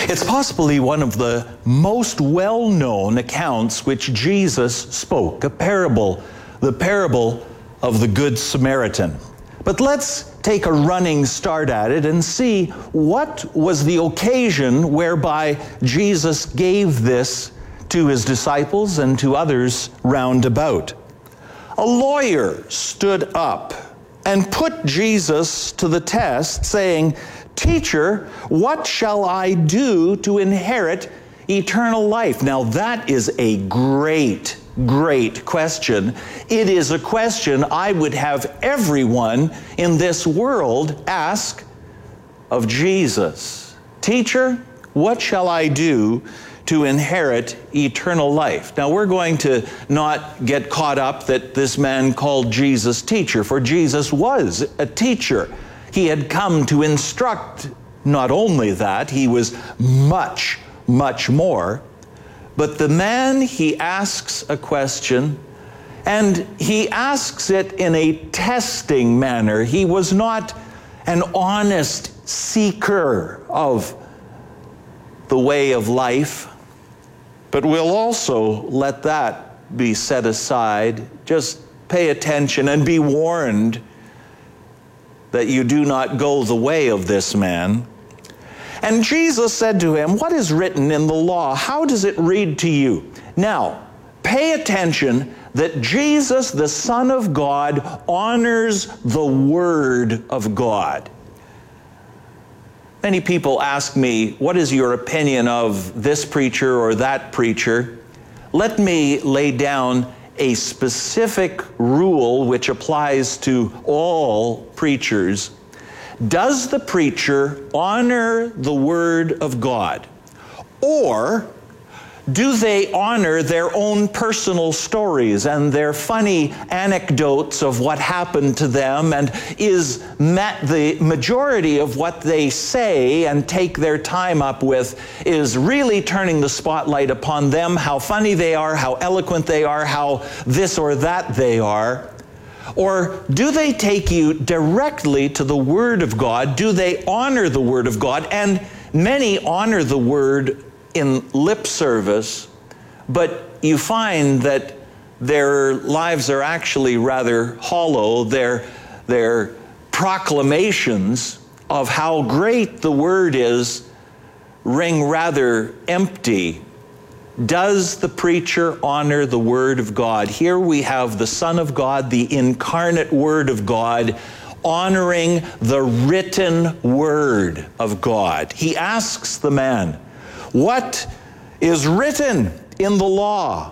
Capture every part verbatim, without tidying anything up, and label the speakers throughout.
Speaker 1: It's possibly one of the most well-known accounts which Jesus spoke, a parable, the parable of the Good Samaritan. But let's take a running start at it and see what was the occasion whereby Jesus gave this to his disciples and to others round about. A lawyer stood up and put Jesus to the test, saying, "Teacher, what shall I do to inherit eternal life?" Now that is a great, great question. It is a question I would have everyone in this world ask of Jesus. "Teacher, what shall I do to inherit eternal life?" Now we're going to not get caught up that this man called Jesus teacher, for Jesus was a teacher. He had come to instruct. Not only that, he was much, much more. But the man, he asks a question, and he asks it in a testing manner. He was not an honest seeker of the way of life, but we'll also let that be set aside. Just pay attention and be warned that you do not go the way of this man. And Jesus said to him, "What is written in the law? How does it read to you?" Now, pay attention that Jesus, the Son of God, honors the Word of God. Many people ask me, what is your opinion of this preacher or that preacher? Let me lay down a specific rule which applies to all preachers. Does the preacher honor the Word of God? Or do they honor their own personal stories and their funny anecdotes of what happened to them, and is met the majority of what they say and take their time up with is really turning the spotlight upon them, how funny they are, how eloquent they are, how this or that they are? Or do they take you directly to the Word of God? Do they honor the Word of God? And many honor the Word in lip service, but you find that their lives are actually rather hollow. Their, their proclamations of how great the Word is ring rather empty. Does the preacher honor the Word of God? Here we have the Son of God, the incarnate Word of God, honoring the written Word of God. He asks the man, "What is written in the law?"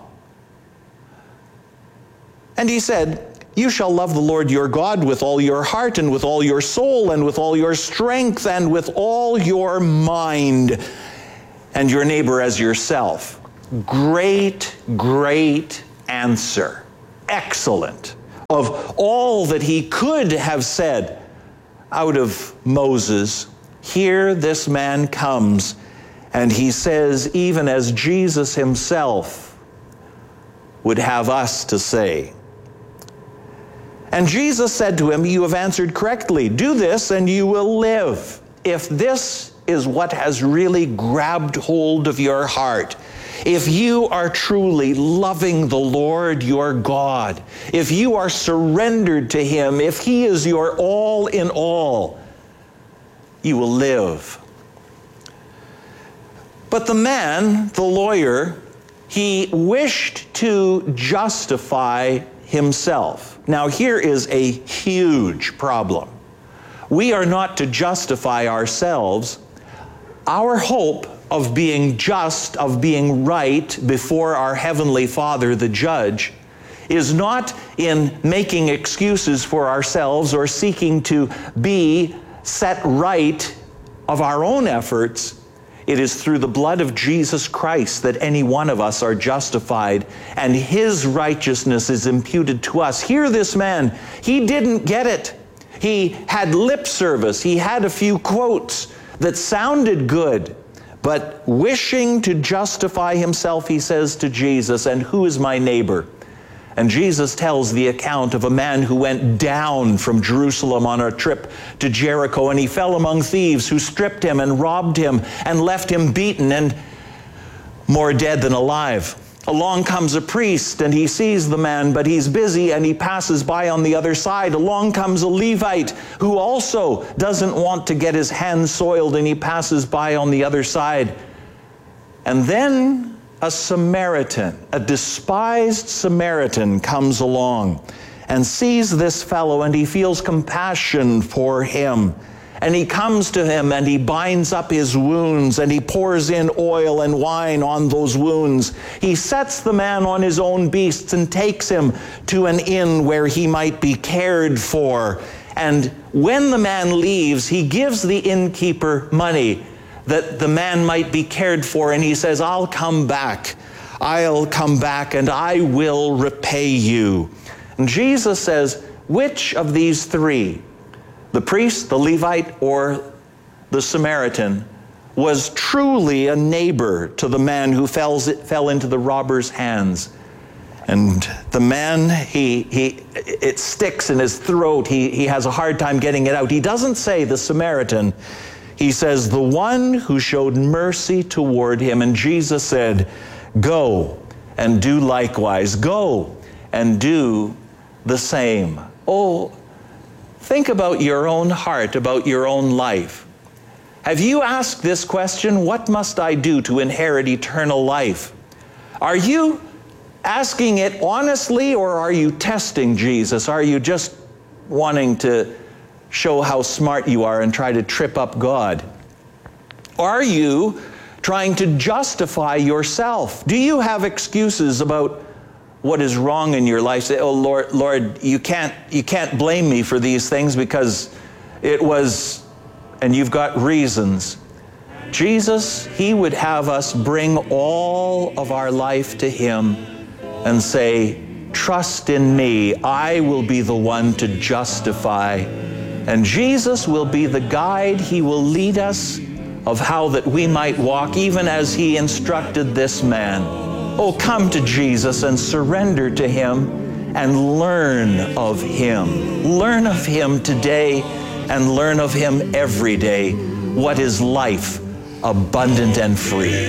Speaker 1: And he said, "You shall love the Lord your God with all your heart and with all your soul and with all your strength and with all your mind, and your neighbor as yourself." Great, great answer. Excellent. Of all that he could have said out of Moses, here this man comes and he says, even as Jesus himself would have us to say. And Jesus said to him, "You have answered correctly. Do this and you will live." If this is what has really grabbed hold of your heart, if you are truly loving the Lord your God, if you are surrendered to him, if he is your all in all, you will live. But the man, the lawyer, he wished to justify himself. Now here is a huge problem. We are not to justify ourselves. Our hope of being just, of being right before our Heavenly Father, the Judge, is not in making excuses for ourselves or seeking to be set right of our own efforts. It is through the blood of Jesus Christ that any one of us are justified, and his righteousness is imputed to us. Hear this man. He didn't get it. He had lip service. He had a few quotes that sounded good, but wishing to justify himself, he says to Jesus, "And who is my neighbor?" And Jesus tells the account of a man who went down from Jerusalem on a trip to Jericho, and he fell among thieves who stripped him and robbed him and left him beaten and more dead than alive. Along comes a priest, and he sees the man, but he's busy, and he passes by on the other side. Along comes a Levite, who also doesn't want to get his hands soiled, and he passes by on the other side. And then a Samaritan, a despised Samaritan, comes along and sees this fellow, and he feels compassion for him. And he comes to him, and he binds up his wounds, and he pours in oil and wine on those wounds. He sets the man on his own beasts and takes him to an inn where he might be cared for. And when the man leaves, he gives the innkeeper money that the man might be cared for, and he says, I'll come back. I'll come back, and I will repay you. And Jesus says, which of these three, the priest, the Levite, or the Samaritan, was truly a neighbor to the man who fell, fell into the robber's hands? And the man, he, he, it sticks in his throat. He, he has a hard time getting it out. He doesn't say the Samaritan. He says, the one who showed mercy toward him. And Jesus said, go and do likewise. Go and do the same. Oh, think about your own heart, about your own life. Have you asked this question, what must I do to inherit eternal life? Are you asking it honestly, or are you testing Jesus? Are you just wanting to show how smart you are and try to trip up God? Are you trying to justify yourself? Do you have excuses about what is wrong in your life? Say, oh Lord, Lord, you can't, you can't blame me for these things because it was, and you've got reasons. Jesus, he would have us bring all of our life to him and say, trust in me, I will be the one to justify. And Jesus will be the guide. He will lead us of how that we might walk, even as he instructed this man. Oh, come to Jesus and surrender to him and learn of him. Learn of him today and learn of him every day. What is life abundant and free?